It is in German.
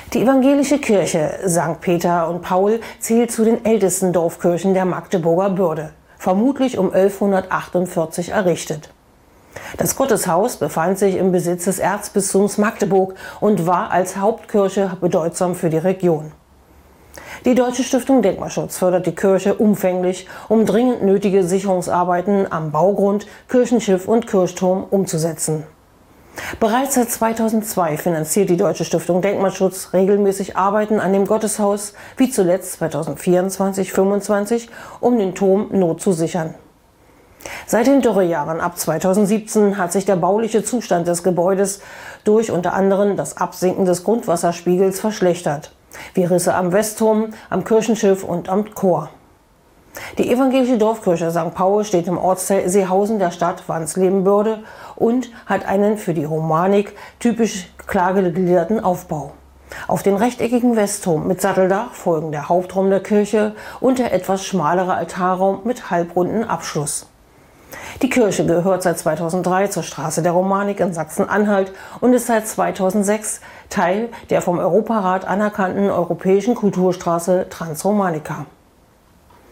Die evangelische Kirche St. Peter und Paul zählt zu den ältesten Dorfkirchen der Magdeburger Börde, vermutlich um 1148 errichtet. Das Gotteshaus befand sich im Besitz des Erzbistums Magdeburg und war als Hauptkirche bedeutsam für die Region. Die Deutsche Stiftung Denkmalschutz fördert die Kirche umfänglich, um dringend nötige Sicherungsarbeiten am Baugrund, Kirchenschiff und Kirchturm umzusetzen. Bereits seit 2002 finanziert die Deutsche Stiftung Denkmalschutz regelmäßig Arbeiten an dem Gotteshaus, wie zuletzt 2024/25, um den Turm notzusichern. Seit den Dürrejahren ab 2017 hat sich der bauliche Zustand des Gebäudes durch unter anderem das Absinken des Grundwasserspiegels verschlechtert, wie Risse am Westturm, am Kirchenschiff und am Chor. Die evangelische Dorfkirche St. Paul steht im Ortsteil Seehausen der Stadt Wansleben-Börde und hat einen für die Romanik typisch klar gegliederten Aufbau. Auf den rechteckigen Westturm mit Satteldach folgen der Hauptraum der Kirche und der etwas schmalere Altarraum mit halbrunden Abschluss. Die Kirche gehört seit 2003 zur Straße der Romanik in Sachsen-Anhalt und ist seit 2006 Teil der vom Europarat anerkannten europäischen Kulturstraße Transromanica.